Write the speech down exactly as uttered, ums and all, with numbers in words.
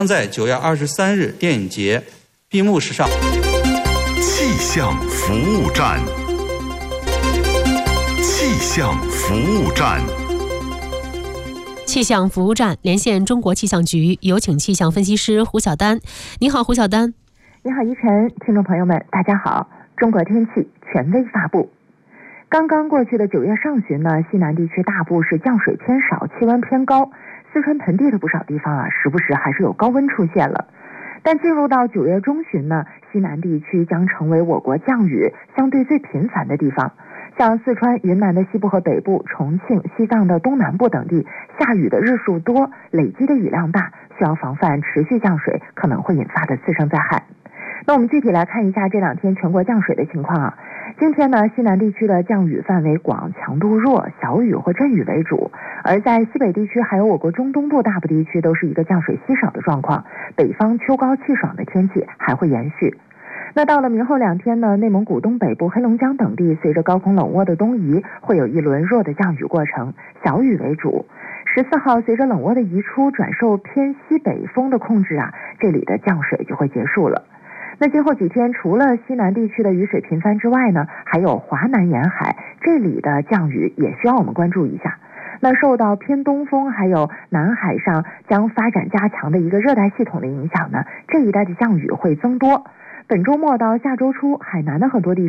在九月二十三日电影节闭幕式上。 气象服务站，气象服务站。 气象服务站连线中国气象局，有请气象分析师胡晓丹。你好，胡晓丹。 你好，依晨，听众朋友们，大家好。中国天气权威发布。刚刚过去的九月上旬呢，西南地区大部是降水偏少，气温偏高。四川盆地的不少地方啊，时不时还是有高温出现了。但进入到九月中旬呢，西南地区将成为我国降雨相对最频繁的地方。像四川、云南的西部和北部、重庆、西藏的东南部等地，下雨的日数多，累积的雨量大，需要防范持续降水可能会引发的次生灾害。那我们具体来看一下这两天全国降水的情况啊。今天呢，西南地区的降雨范围广，强度弱，小雨或阵雨为主。而在西北地区还有我国中东部大部地区都是一个降水稀少的状况，北方秋高气爽的天气还会延续。那到了明后两天呢，内蒙古东北部、黑龙江等地随着高空冷窝的东移，会有一轮弱的降雨过程，小雨为主。十四号随着冷窝的移出，转受偏西北风的控制啊，这里的降水就会结束了。那今后几天，除了西南地区的雨水频繁之外呢，还有华南沿海，这里的降雨也需要我们关注一下。那受到偏东风还有南海上将发展加强的一个热带系统的影响呢，这一带的降雨会增多。本周末到下周初，海南的很多地